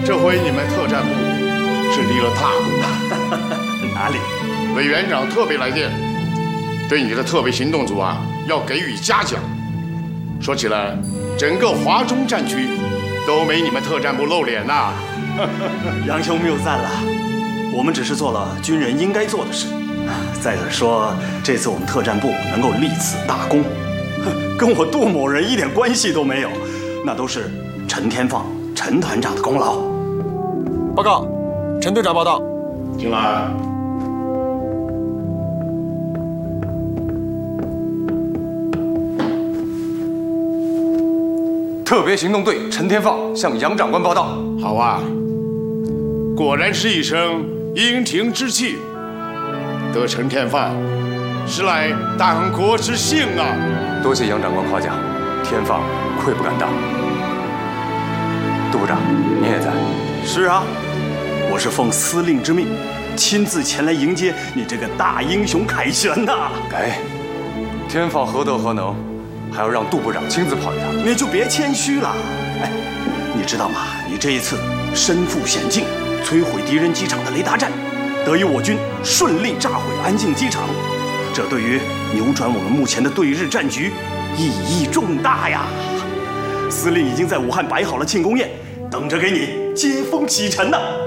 这回你们特战部是立了大功啊！ 哪里？ 委员长特别来电，对你的特别行动组啊要给予嘉奖。说起来，整个华中战区都没你们特战部露脸呐！ 杨兄谬赞了，我们只是做了军人应该做的事。再者说，这次我们特战部能够立此大功，跟我杜某人一点关系都没有，那都是陈天放陈团长的功劳。 报告，陈队长报道。 进来。 特别行动队陈天放向杨长官报道。 好啊，果然是一声英廷之气。得陈天放，实乃党国之幸啊！ 多谢杨长官夸奖，天放愧不敢当。杜部长，您也在？ 是啊，我是奉司令之命，亲自前来迎接你这个大英雄凯旋呐！ 给，天放何德何能，还要让杜部长亲自跑一趟？ 你就别谦虚了。哎，你知道吗？你这一次身负险境，摧毁敌人机场的雷达站，得以我军顺利炸毁安庆机场，这对于扭转我们目前的对日战局意义重大呀！司令已经在武汉摆好了庆功宴，等着给你接风洗尘呢。